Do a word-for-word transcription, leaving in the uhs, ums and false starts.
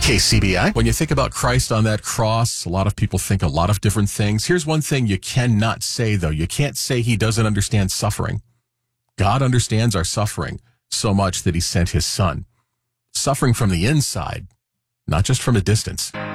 K C B I. When you think about Christ on that cross, a lot of people think a lot of different things. Here's one thing you cannot say, though. You can't say he doesn't understand suffering. God understands our suffering so much that he sent his son. Suffering from the inside, not just from a distance.